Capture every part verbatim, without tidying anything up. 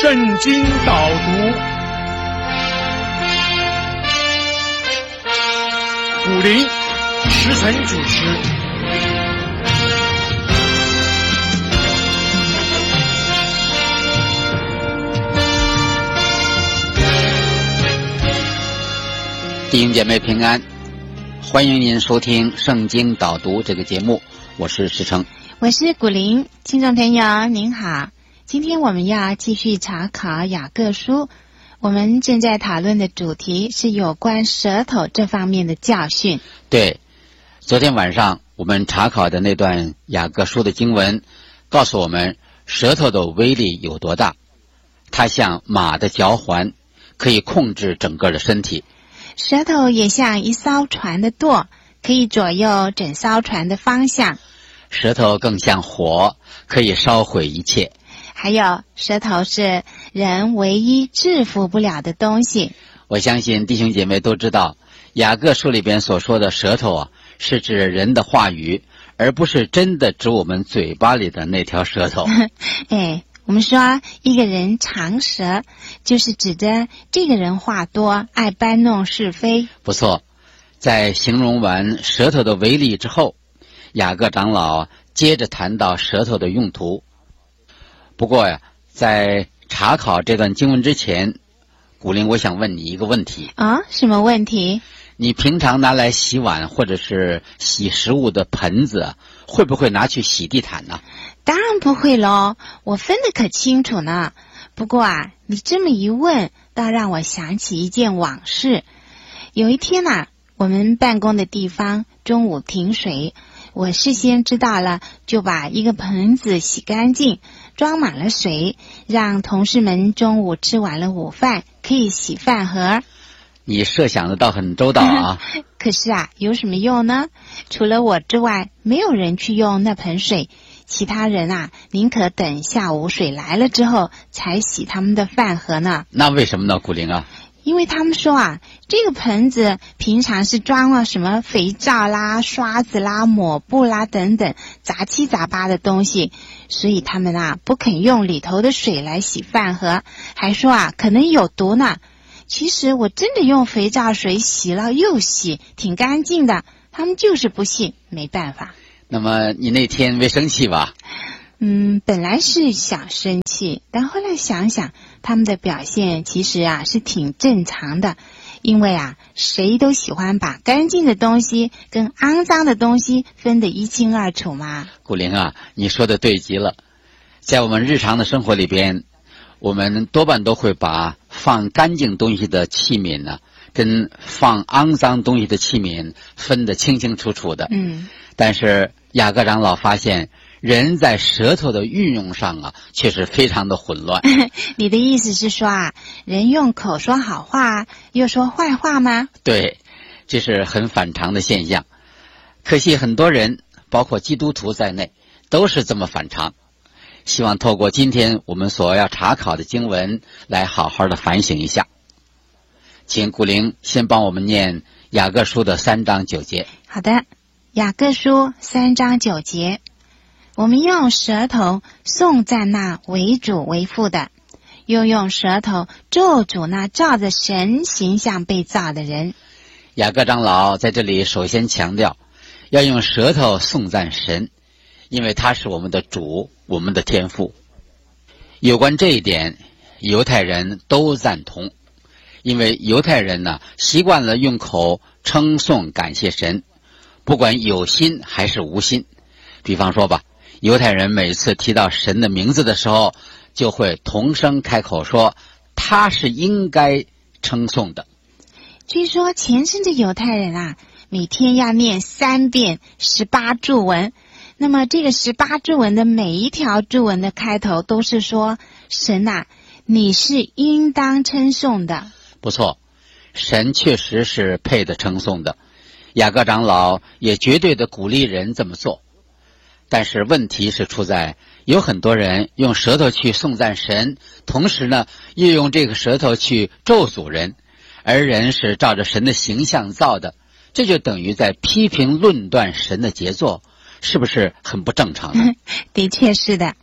圣经导读，古灵时辰主持。 弟兄姐妹平安，欢迎您收听圣经导读这个节目，我是石成， 我是古灵。听众朋友您好，今天我们要继续查考雅各书，我们正在讨论的主题是有关舌头这方面的教训。 对，昨天晚上我们查考的那段雅各书的经文告诉我们舌头的威力有多大，它像马的脚环，可以控制整个的身体。 舌头也像一艘船的舵，可以左右整艘船的方向。 舌头更像火，可以烧毁一切。 还有，舌头是人唯一制服不了的东西。 我相信弟兄姐妹都知道，雅各书里边所说的舌头啊，是指人的话语，而不是真的指我们嘴巴里的那条舌头。 哎，我们说一个人长舌，就是指着这个人话多，爱搬弄是非。 不错，在形容完舌头的威力之后，雅各长老接着谈到舌头的用途。不过呀，在查考这段经文之前，古灵，我想问你一个问题啊、哦？什么问题？ 你平常拿来洗碗或者是洗食物的盆子，会不会拿去洗地毯呢？ 当然不会咯，我分得可清楚呢。不过啊，你这么一问，倒让我想起一件往事。有一天啊，我们办公的地方中午停水，我事先知道了，就把一个盆子洗干净，装满了水，让同事们中午吃完了午饭可以洗饭盒。 你设想的倒很周到啊。 可是啊，有什么用呢？除了我之外，没有人去用那盆水，其他人啊，宁可等下午水来了之后才洗他们的饭盒呢。 那为什么呢，古灵啊？ 因为他们说啊，这个盆子平常是装了什么肥皂啦、刷子啦、抹布啦等等杂七杂八的东西，所以他们啊不肯用里头的水来洗饭盒，还说啊可能有毒呢。其实我真的用肥皂水洗了又洗，挺干净的，他们就是不信，没办法。 那么你那天没生气吧？ 嗯，本来是想生气，但后来想想，他们的表现其实啊是挺正常的，因为啊，谁都喜欢把干净的东西跟肮脏的东西分得一清二楚嘛。 古灵啊，你说的对极了。在我们日常的生活里边，我们多半都会把放干净东西的器皿呢，跟放肮脏东西的器皿分得清清楚楚的。 嗯， 但是雅各长老发现，人在舌头的运用上啊，却是非常的混乱。 你的意思是说啊，人用口说好话，又说坏话吗？ 对，这是很反常的现象。可惜很多人，包括基督徒在内，都是这么反常。希望透过今天我们所要查考的经文，来好好的反省一下。请古灵先帮我们念雅各书的三章九节。 好的，雅各书三章九节，我们用舌头颂赞那为主为父的，又用舌头咒诅那照着神形象被造的人。 雅各长老在这里首先强调，要用舌头颂赞神，因为他是我们的主，我们的天父。有关这一点，犹太人都赞同，因为犹太人呢，习惯了用口称颂感谢神，不管有心还是无心。比方说吧，犹太人每次提到神的名字的时候，就会同声开口说，他是应该称颂的。 据说虔诚的犹太人啊，每天要念三遍十八注文。那么这个十八注文的每一条注文的开头都是说，神啊，你是应当称颂的。 不错，神确实是配得称颂的，雅各长老也绝对的鼓励人这么做。但是问题是出在，有很多人用舌头去颂赞神，同时呢又用这个舌头去咒诅人，而人是照着神的形象造的，这就等于在批评论断神的杰作，是不是很不正常呢？ 的确是的。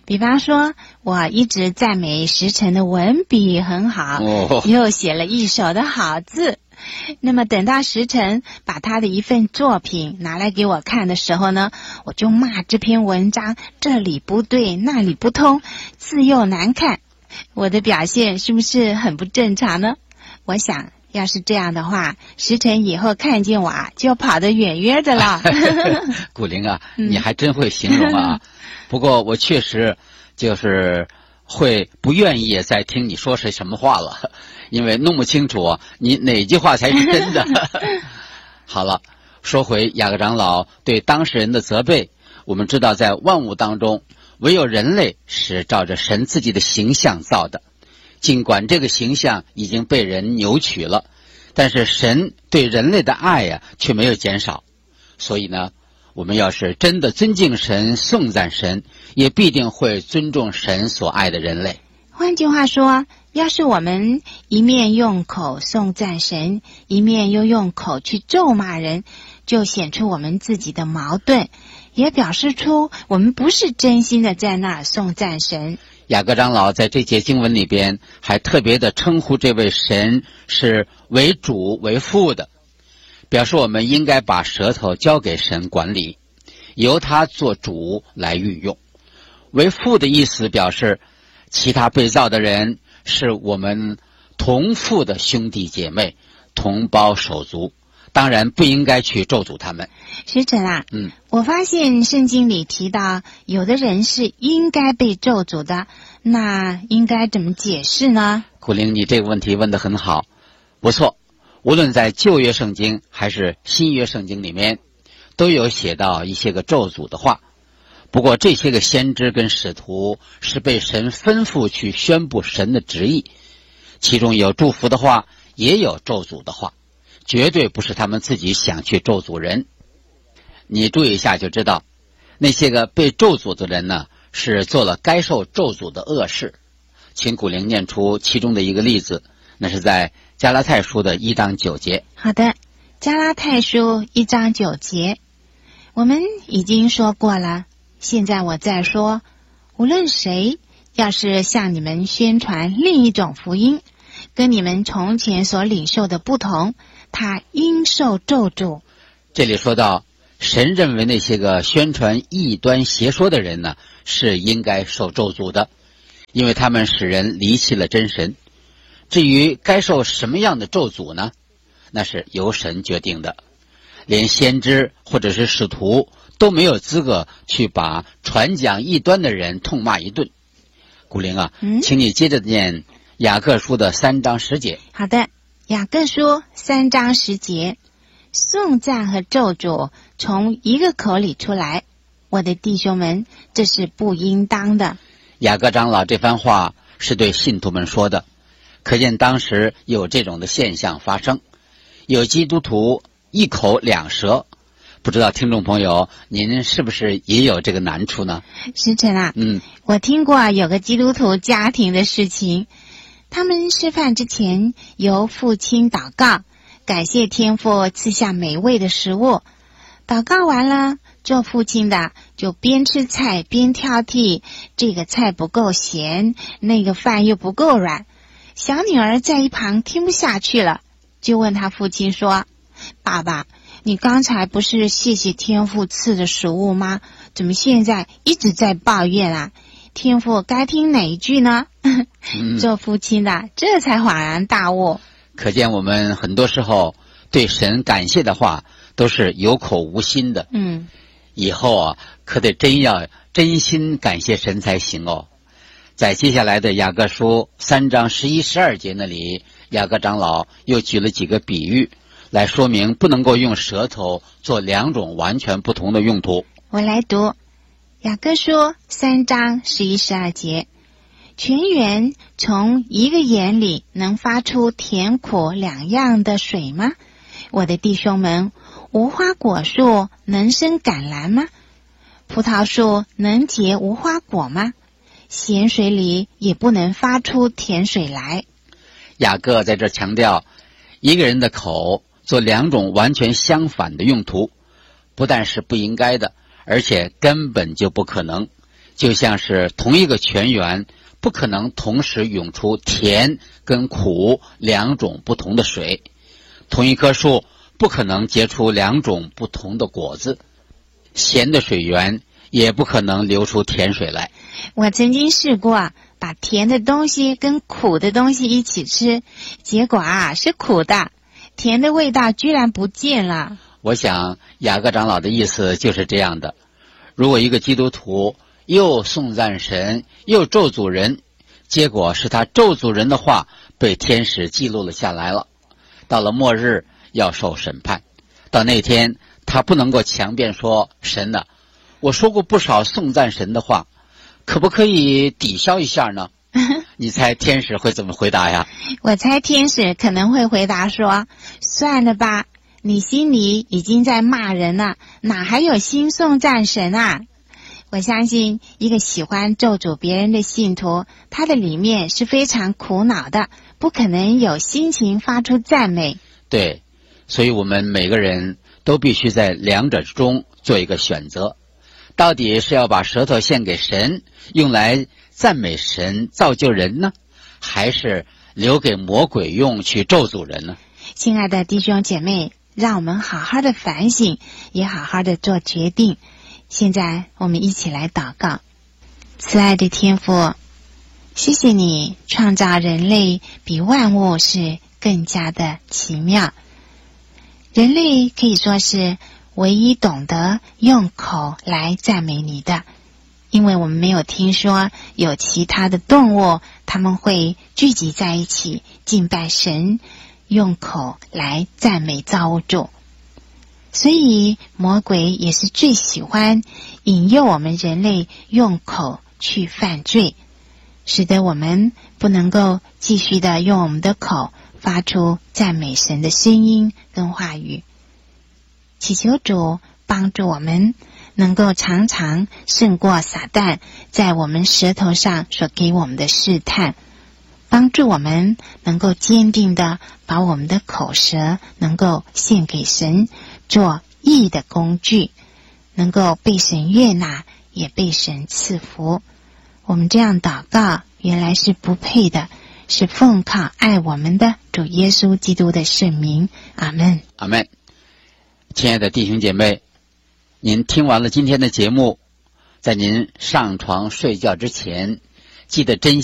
比方说，我一直赞美石晨的文笔很好， 哦， 又写了一手的好字。那么等到石晨把他的一份作品拿来给我看的时候呢，我就骂这篇文章这里不对那里不通，字又难看。我的表现是不是很不正常呢？我想要是这样的话，石晨以后看见我啊就跑得远远的了。 古灵啊，你还真会形容啊。不过我确实就是会不愿意再听你说是什么话了，因为弄不清楚你哪句话才是真的。好了，说回雅各长老对当事人的责备，我们知道在万物当中，唯有人类是照着神自己的形象造的，尽管这个形象已经被人扭曲了，但是神对人类的爱呀、啊、却没有减少。所以呢，我们要是真的尊敬神、颂赞神，也必定会尊重神所爱的人类。 换句话说，要是我们一面用口颂赞神，一面又用口去咒骂人，就显出我们自己的矛盾，也表示出我们不是真心的在那儿颂赞神。 雅各长老在这节经文里边还特别的称呼这位神是为主为父的，表示我们应该把舌头交给神管理，由他做主来运用。为父的意思表示其他被造的人是我们同父的兄弟姐妹，同胞手足，当然不应该去咒诅他们。 师承啊， 嗯， 我发现圣经里提到有的人是应该被咒诅的，那应该怎么解释呢？ 古灵，你这个问题问得很好，不错。无论在旧约圣经还是新约圣经里面，都有写到一些个咒诅的话。不过这些个先知跟使徒是被神吩咐去宣布神的旨意，其中有祝福的话，也有咒诅的话，绝对不是他们自己想去咒诅人。你注意一下就知道，那些个被咒诅的人呢，是做了该受咒诅的恶事。请古灵念出其中的一个例子，那是在加拉太书的一章九节。 好的，加拉太书一章九节，我们已经说过了，现在我再说，无论谁要是向你们宣传另一种福音，跟你们从前所领受的不同，他应受咒诅。 这里说到神认为那些个宣传异端邪说的人呢，是应该受咒诅的，因为他们使人离弃了真神。至于该受什么样的咒诅呢，那是由神决定的，连先知或者是使徒都没有资格去把传讲异端的人痛骂一顿。古灵啊， 嗯， 请你接着念雅各书的三章十节。 好的，雅各书三章十节，颂赞和咒诅从一个口里出来，我的弟兄们，这是不应当的。 雅各长老这番话是对信徒们说的，可见当时有这种的现象发生，有基督徒一口两舌。不知道听众朋友您是不是也有这个难处呢？ 师承啊， 嗯， 我听过有个基督徒家庭的事情，他们吃饭之前由父亲祷告，感谢天父赐下美味的食物。祷告完了，做父亲的就边吃菜边挑剔，这个菜不够咸，那个饭又不够软。小女儿在一旁听不下去了，就问他父亲说，爸爸，你刚才不是谢谢天父赐的食物吗？怎么现在一直在抱怨啊？天父该听哪一句呢？ 嗯、 做父亲的这才恍然大悟。 可见我们很多时候对神感谢的话都是有口无心的。 嗯， 以后啊，可得真要真心感谢神才行哦。在接下来的雅各书三章十一十二节那里，雅各长老又举了几个比喻来说明不能够用舌头做两种完全不同的用途。 我来读雅各书三章十一十二节，泉源从一个眼里能发出甜苦两样的水吗？我的弟兄们，无花果树能生橄榄吗？葡萄树能结无花果吗？咸水里也不能发出甜水来。 雅各在这强调，一个人的口做两种完全相反的用途，不但是不应该的，而且根本就不可能。 就像是同一个泉源不可能同时涌出甜跟苦两种不同的水，同一棵树不可能结出两种不同的果子，咸的水源也不可能流出甜水来。 我曾经试过把甜的东西跟苦的东西一起吃，结果啊是苦的，甜的味道居然不见了。 我想雅各长老的意思就是这样的，如果一个基督徒又颂赞神又咒诅人，结果是他咒诅人的话被天使记录了下来了，到了末日要受审判，到那天他不能够强辩说，神啊，我说过不少颂赞神的话，可不可以抵消一下呢？你猜天使会怎么回答呀？ 我猜天使可能会回答说，算了吧，你心里已经在骂人了，哪还有心颂赞神啊？我相信一个喜欢咒诅别人的信徒，他的里面是非常苦恼的，不可能有心情发出赞美。 对，所以我们每个人都必须在两者之中做一个选择，到底是要把舌头献给神，用来赞美神造就人呢，还是留给魔鬼用去咒诅人呢？ 亲爱的弟兄姐妹，让我们好好的反省，也好好的做决定。现在我们一起来祷告。慈爱的天父，谢谢你创造人类比万物是更加的奇妙，人类可以说是唯一懂得用口来赞美你的，因为我们没有听说有其他的动物他们会聚集在一起敬拜神，用口来赞美造物主。所以魔鬼也是最喜欢引诱我们人类用口去犯罪，使得我们不能够继续的用我们的口发出赞美神的声音跟话语。祈求主帮助我们能够常常胜过撒旦在我们舌头上所给我们的试探，帮助我们能够坚定的把我们的口舌能够献给神，做义的工具，能够被神悦纳，也被神赐福。我们这样祷告原来是不配的，是奉靠爱我们的主耶稣基督的圣名。阿们。 阿们。亲爱的弟兄姐妹，您听完了今天的节目，在您上床睡觉之前，记得珍惜